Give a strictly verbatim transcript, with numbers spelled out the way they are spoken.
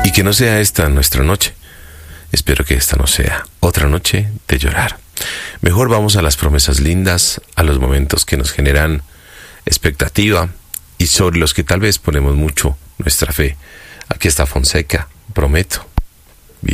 Y que no sea esta nuestra noche. Espero que esta no sea otra noche de llorar. Mejor vamos a las promesas lindas, a los momentos que nos generan expectativa y sobre los que tal vez ponemos mucho nuestra fe. Aquí está Fonseca, prometo.